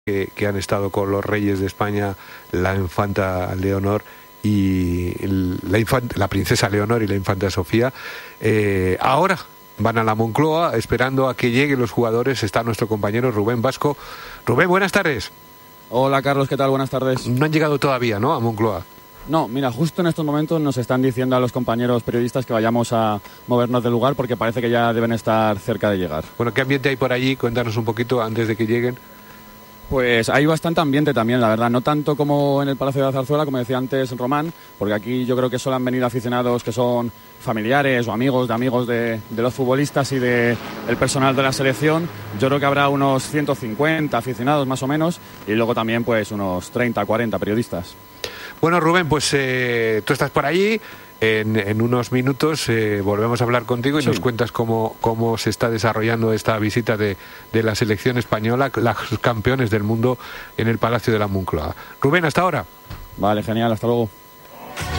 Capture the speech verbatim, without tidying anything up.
que, que han estado con los reyes de España, la infanta Leonor y la, infanta, la princesa Leonor y la infanta Sofía. Eh, ahora van a la Moncloa esperando a que lleguen los jugadores. Está nuestro compañero Rubén Vasco. Rubén, buenas tardes. Hola Carlos, ¿qué tal? Buenas tardes. No han llegado todavía, ¿no?, a Moncloa. No, mira, justo en estos momentos nos están diciendo a los compañeros periodistas que vayamos a movernos del lugar porque parece que ya deben estar cerca de llegar. Bueno, ¿qué ambiente hay por allí? Cuéntanos un poquito antes de que lleguen. Pues hay bastante ambiente también, la verdad, no tanto como en el Palacio de la Zarzuela, como decía antes Román, porque aquí yo creo que solo han venido aficionados que son familiares o amigos de amigos de, de los futbolistas y del de personal de la selección. Yo creo que habrá unos ciento cincuenta aficionados más o menos y luego también pues unos treinta, cuarenta periodistas. Bueno, Rubén, pues eh, tú estás por allí. En, en unos minutos eh, volvemos a hablar contigo y sí. Nos cuentas cómo, cómo se está desarrollando esta visita de, de la selección española, los campeones del mundo en el Palacio de la Moncloa. Rubén, hasta ahora. Vale, genial, hasta luego.